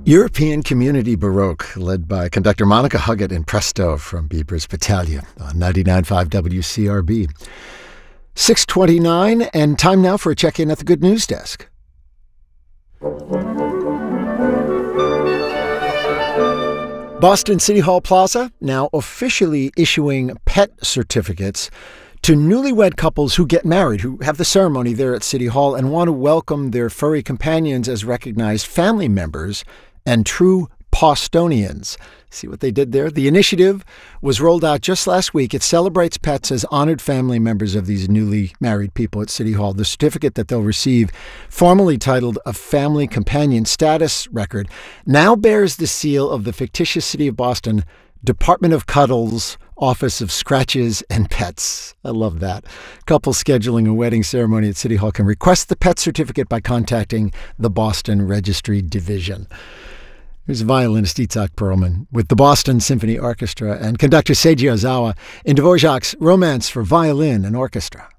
European Community Baroque, led by conductor Monica Huggett in Presto from Bieber's Battalion on 99.5 WCRB. 6:29, and time now for a check-in at the Good News Desk. Boston City Hall Plaza now officially issuing pet certificates to newlywed couples who get married, who have the ceremony there at City Hall and want to welcome their furry companions as recognized family members and true Bostonians. See what they did there? The initiative was rolled out just last week. It celebrates pets as honored family members of these newly married people at City Hall. The certificate that they'll receive, formally titled a Family Companion Status Record, now bears the seal of the fictitious City of Boston Department of Cuddles, Office of Scratches and Pets. I love that. Couples scheduling a wedding ceremony at City Hall can request the pet certificate by contacting the Boston Registry Division. Here's violinist Itzhak Perlman with the Boston Symphony Orchestra and conductor Seiji Ozawa in Dvorak's Romance for Violin and Orchestra.